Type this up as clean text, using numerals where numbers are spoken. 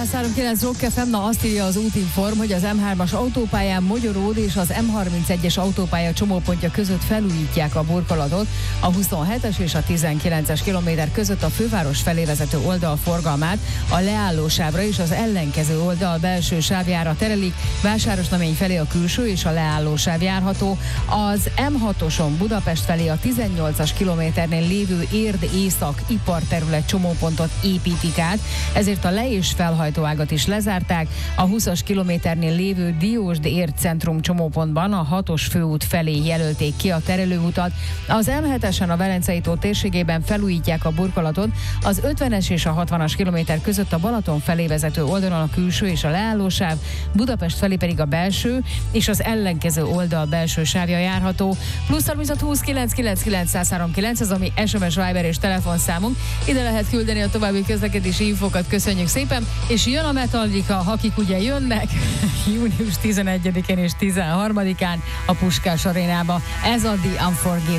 103.9 Rock FM, na azt írja az Útinform, hogy az M3-as autópályán Mogyoród és az M31-es autópálya csomópontja között felújítják a burkolatot, a 27-es és a 19-es kilométer között a főváros felé vezető oldal forgalmát a leállósávra és az ellenkező oldal belső sávjára terelik, Vásárosnamény felé a külső és a leállósáv járható, az M6-oson Budapest felé a 18-as kilométernél lévő Érd észak iparterület csomópontot építik át, ezért a le- és felhajtóágat is lezárták. A 20-as kilométernél lévő Diósd Érd centrum csomópontban a 6-os főút felé jelölték ki a terelőutat. Az M7-esen a Velencei tó térségében felújítják a burkolatot, az 50-es és a 60-as kilométer között a Balaton felé vezető oldalon a külső és a leállósáv, Budapest felé pedig a belső és az ellenkező oldal belső sávja járható. Plusz 36 20 999 103.9, ez ami SMS, Viber és telefonszámunk. Ide lehet küldeni a további közlekedési infokat, köszönjük szépen, és jön a Metallica, akik ugye jönnek június 11-én és 13-án a Puskás Arénába. Ez a The Unforgiven.